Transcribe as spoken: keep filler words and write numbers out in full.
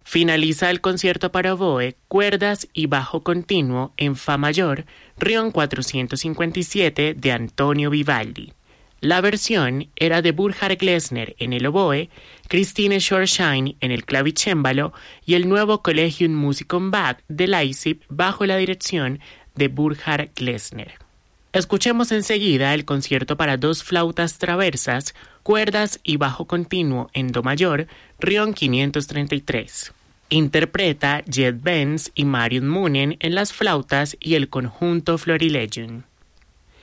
Finaliza el concierto para oboe, cuerdas y bajo continuo en fa mayor, Rion cuatrocientos cincuenta y siete de Antonio Vivaldi. La versión era de Burkhard Glessner en el oboe, Christine Schorsheim en el clavicémbalo y el nuevo Collegium Musicum Bach de Leipzig bajo la dirección de Burkhard Glessner. Escuchemos enseguida el concierto para dos flautas traversas, cuerdas y bajo continuo en do mayor, Rion quinientos treinta y tres. Interpreta Jet Benz y Marion Moonen en las flautas y el conjunto Florilegium.